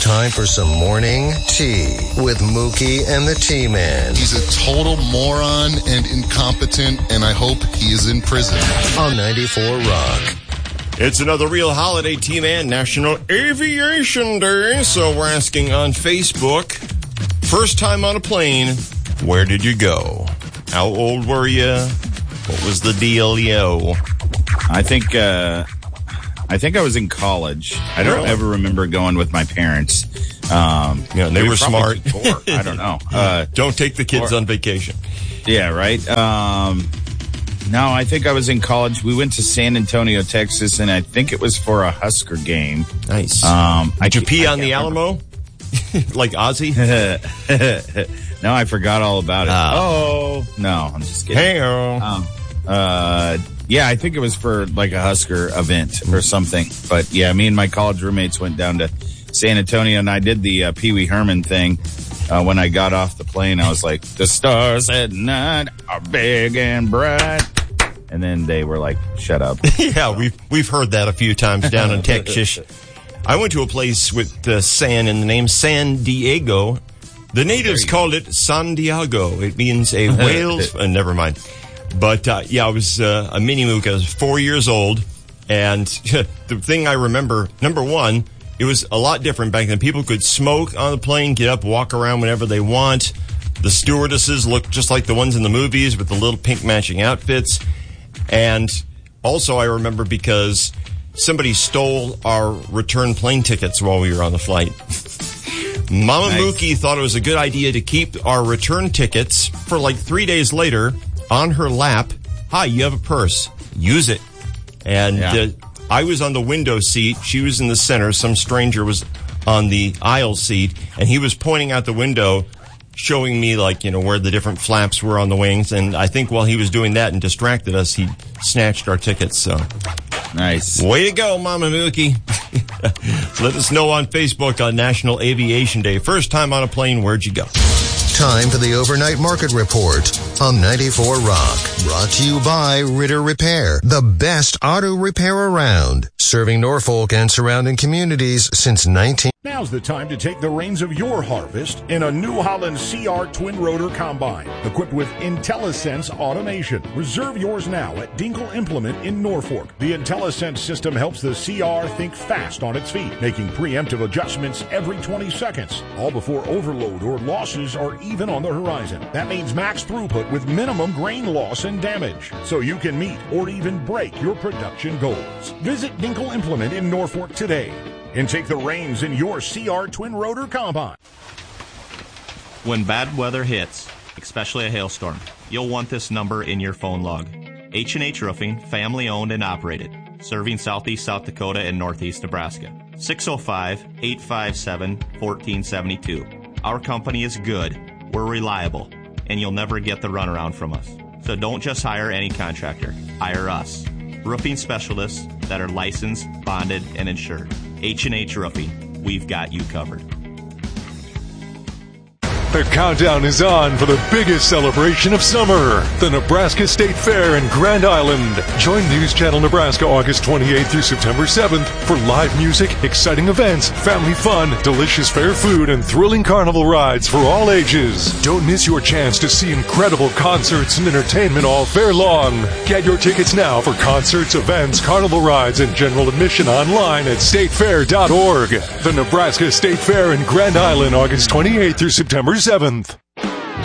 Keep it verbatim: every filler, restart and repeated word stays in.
Time for some morning tea with Mookie and the T-Man. He's a total moron and incompetent, and I hope he is in prison. On ninety-four Rock. It's another real holiday, T-Man, National Aviation Day. So we're asking on Facebook, first time on a plane, where did you go? How old were you? What was the deal, yo? I think, uh, I think I was in college. I don't Really? ever remember going with my parents. Um, Yeah, they we were smart. Four. I don't know. Uh, Don't take the kids or- on vacation. yeah, right. Um, no, I think I was in college. We went to San Antonio, Texas, and I think it was for a Husker game. Nice. Um, I Did you ca- pee I on the can't remember. Alamo? Like Ozzy? No, I forgot all about it. Ah. Oh, no, I'm just kidding. Hey, Um, uh, yeah, I think it was for like a Husker event or something. But yeah, me and my college roommates went down to San Antonio, and I did the uh, Pee Wee Herman thing. Uh, when I got off the plane, I was like, the stars at night are big and bright. And then they were like, shut up. Yeah, we've we've heard that a few times down in Texas. I went to a place with uh, San in the name, San Diego. The natives called it San Diego. It means a whale's... uh, never mind. But, uh, yeah, I was uh, a mini mook. I was four years old. And the thing I remember, number one, it was a lot different back then. People could smoke on the plane, get up, walk around whenever they want. The stewardesses looked just like the ones in the movies with the little pink matching outfits. And also I remember because somebody stole our return plane tickets while we were on the flight. Mama Nice. Mookie thought it was a good idea to keep our return tickets for like three days later on her lap. Hi, you have a purse. Use it. And Yeah. uh, I was on the window seat. She was in the center. Some stranger was on the aisle seat, and he was pointing out the window, showing me, like, you know, where the different flaps were on the wings. And I think while he was doing that and distracted us, he snatched our tickets. So, Nice. way to go, Mama Mookie. Let us know on Facebook on National Aviation Day. First time on a plane, where'd you go? Time for the overnight market report on ninety-four Rock. Brought to you by Ritter Repair, the best auto repair around. Serving Norfolk and surrounding communities since nineteen... Now's the time to take the reins of your harvest in a New Holland C R twin rotor combine equipped with IntelliSense automation. Reserve yours now at Dinkle Implement in Norfolk. The IntelliSense system helps the C R think fast on its feet, making preemptive adjustments every twenty seconds, all before overload or losses are even on the horizon. That means max throughput with minimum grain loss and damage, so you can meet or even break your production goals. Visit Dinkle Implement in Norfolk today and take the reins in your C R twin rotor combine. When bad weather hits, especially a hailstorm, you'll want this number in your phone log. H and H Roofing, family owned and operated, serving southeast South Dakota and northeast Nebraska. six oh five, eight five seven, one four seven two. Our company is good, we're reliable, and you'll never get the runaround from us. So don't just hire any contractor, hire us. Roofing specialists that are licensed, bonded, and insured. H and H Roofing, we've got you covered. The countdown is on for the biggest celebration of summer, the Nebraska State Fair in Grand Island. Join News Channel Nebraska August twenty-eighth through September seventh for live music, exciting events, family fun, delicious fair food, and thrilling carnival rides for all ages. Don't miss your chance to see incredible concerts and entertainment all fair long. Get your tickets now for concerts, events, carnival rides, and general admission online at state fair dot org. The Nebraska State Fair in Grand Island August twenty-eighth through September seventh.